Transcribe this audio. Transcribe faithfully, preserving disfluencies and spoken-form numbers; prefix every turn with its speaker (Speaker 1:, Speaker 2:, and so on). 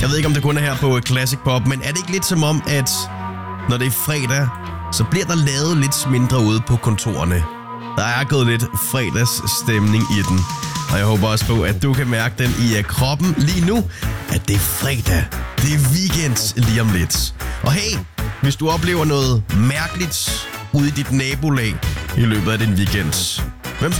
Speaker 1: Jeg ved ikke, om det kun er her på Classic Pop, men er det ikke lidt som om, at når det er fredag, så bliver der lavet lidt mindre ude på kontorerne? Der er gået lidt fredagsstemning i den, og jeg håber også på, at du kan mærke den i kroppen lige nu, at det er fredag. Det er weekend lige om lidt. Og hey, hvis du oplever noget mærkeligt ude i dit nabolag i løbet af din weekend,